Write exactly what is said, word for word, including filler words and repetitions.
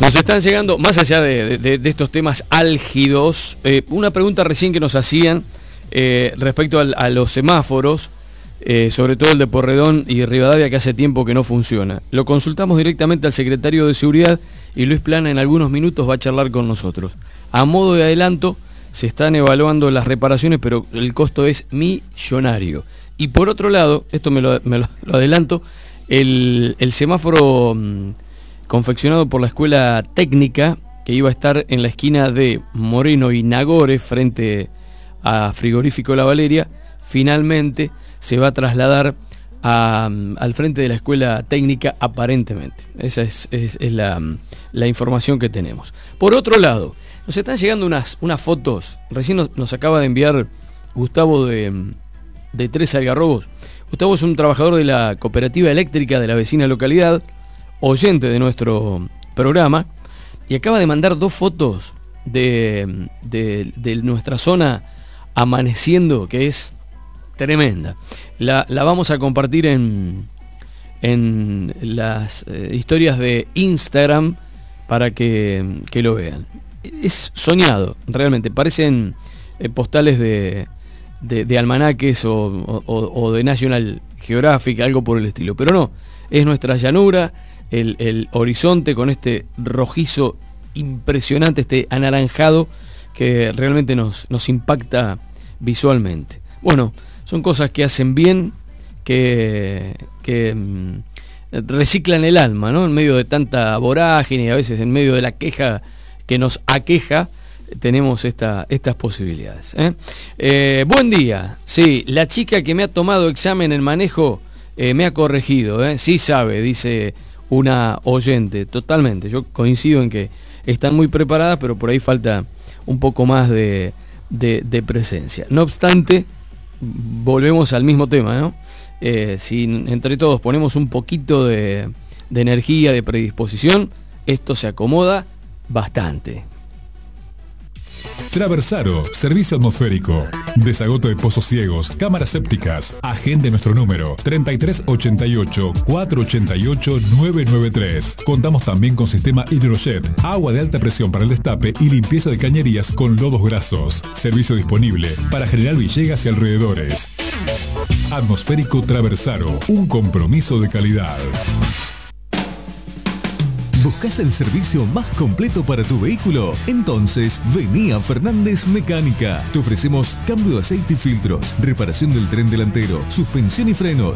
Nos están llegando, más allá de, de, de estos temas álgidos, eh, una pregunta recién que nos hacían eh, respecto al, a los semáforos, eh, sobre todo el de Porredón y Rivadavia, que hace tiempo que no funciona. Lo consultamos directamente al secretario de Seguridad y Luis Plana en algunos minutos va a charlar con nosotros. A modo de adelanto, se están evaluando las reparaciones, pero el costo es millonario. Y por otro lado, esto me lo, me lo, lo adelanto, el, el semáforo mmm, confeccionado por la Escuela Técnica, que iba a estar en la esquina de Moreno y Nagore, frente a Frigorífico La Valeria, finalmente se va a trasladar a, al frente de la Escuela Técnica, aparentemente. Esa es, es, es la, la información que tenemos. Por otro lado, nos están llegando unas, unas fotos, recién nos, nos acaba de enviar Gustavo de, de Tres Algarrobos. Gustavo es un trabajador de la cooperativa eléctrica de la vecina localidad, oyente de nuestro programa, y acaba de mandar dos fotos de, de, de nuestra zona amaneciendo, que es tremenda. La, la vamos a compartir en, en las eh, historias de Instagram para que, que lo vean. Es soñado, realmente. Parecen eh, postales de, de, de almanaques o, o, o de National Geographic, algo por el estilo. Pero no, es nuestra llanura, el, el horizonte con este rojizo impresionante, este anaranjado que realmente nos, nos impacta visualmente. Bueno, son cosas que hacen bien, que, que mm, reciclan el alma, ¿no? En medio de tanta vorágine y a veces en medio de la queja que nos aqueja, tenemos esta, estas posibilidades. ¿eh? Eh, buen día. Sí, la chica que me ha tomado examen en manejo eh, me ha corregido. ¿eh? Sí sabe, dice una oyente. Totalmente. Yo coincido en que están muy preparadas, pero por ahí falta un poco más de, de, de presencia. No obstante, volvemos al mismo tema, ¿no? Eh, si entre todos ponemos un poquito de, de energía, de predisposición, esto se acomoda bastante. Traversaro, servicio atmosférico, desagoto de pozos ciegos, cámaras sépticas. Agende nuestro número treinta y tres ochenta y ocho, cuatrocientos ochenta y ocho, novecientos noventa y tres. Contamos también con sistema Hidrojet, agua de alta presión para el destape y limpieza de cañerías con lodos grasos. Servicio disponible para General Villegas y alrededores. Atmosférico Traversaro, un compromiso de calidad. ¿Buscas el servicio más completo para tu vehículo? Entonces, vení a Fernández Mecánica. Te ofrecemos cambio de aceite y filtros, reparación del tren delantero, suspensión y frenos,